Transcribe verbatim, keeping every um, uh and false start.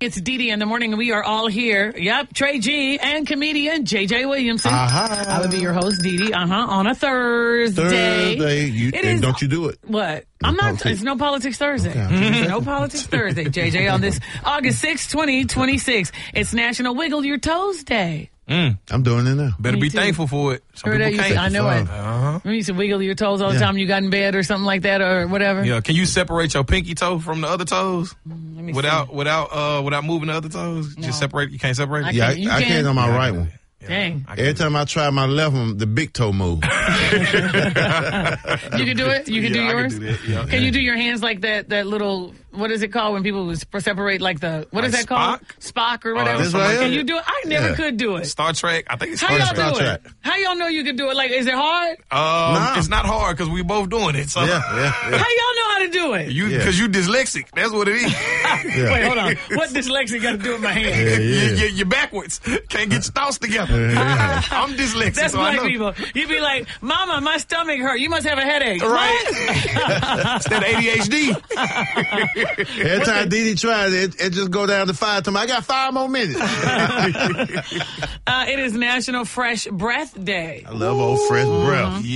It's Dee Dee in the morning, and we are all here. Yep, Trey G and comedian J J Williamson. Uh-huh. I would be your host, Dee Dee, uh-huh, on a Thursday. Thursday. You, It and is- don't you do it. What? No I'm not. politics. It's no politics Thursday. Okay. No politics Thursday, J J, on this August sixth, twenty twenty-six. It's National Wiggle Your Toes Day. Mm. I'm doing it now. Better Me be too. thankful for it. Some Heard that? people You said- can't. I know it. Uh-huh. You used to wiggle your toes all the Yeah. time you got in bed or something like that or whatever. Yeah, can you separate your pinky toe from the other toes Let me without see. without uh without moving the other toes? No. Just separate. You can't separate. I it? Yeah, I, You I can. can't on my Yeah, I right can one. do it. Yeah, Dang. I can Every do time I try my left one, the big toe move. You can do it? You can do Yeah, I can yours? do that, yeah. Can you do your hands like that, that little, what is it called when people separate like the, what is Like that called? Spock or whatever. this right Can here? you do it? I never Yeah. could do it. Star Trek. I think it's How Star y'all Trek. Star do it? Trek. How y'all know you can do it? Like, is it hard? Um, Nah. It's not hard because we both doing it. So yeah, yeah, yeah. How y'all know how to do it? you Yeah. because you dyslexic. That's what it is. Yeah. Wait, hold on. What dyslexia got to do with my hands? Yeah, you, yeah. you, you're backwards. Can't get your thoughts together. I'm dyslexic. That's so I black know. people. You be like, Mama, my stomach hurt. You must have a headache. Right. What? It's that A D H D. Every time Dee Dee tries it, it just go down to five. Time I got five more minutes. I Uh, it is National Fresh Breath Day. love old fresh breath.